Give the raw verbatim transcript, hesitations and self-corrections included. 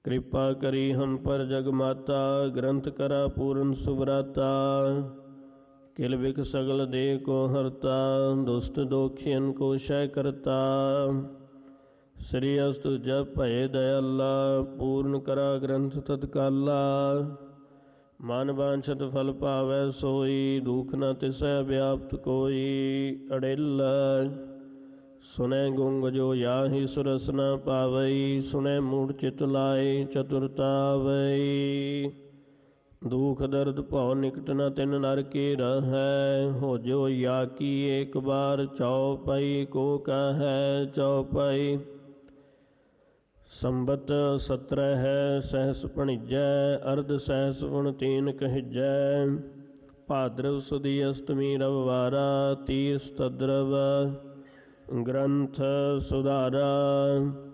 कृपा करी हम पर जग माता, ग्रंथ करा पूर्ण सुभराता। किल बिक सगल देह को हरता, दुष्ट दोखियन को शय करता। श्री अस्तु जप भय दयाला, पूर्ण करा ग्रंथ तत्काला। मन वांछत फल पावै सोई, दुख न तिसै व्याप्त कोई। अड़ेल सुनै गुंग जो याहि सुरस न पावई, सुनै मूढ़ चित लाए चतुरता आवई। दुख दर्द भव निकट न तिन नर के रहै, हो जो या की एक बार चौपाई को कहै चौपाई। संबत सत्रह है सहस भणिजै, अर्ध सहस गुण तीन कहिजै। भाद्रव सुदी अष्टमी रविवारा, तीर सतद्रव ग्रंथ सुधारा।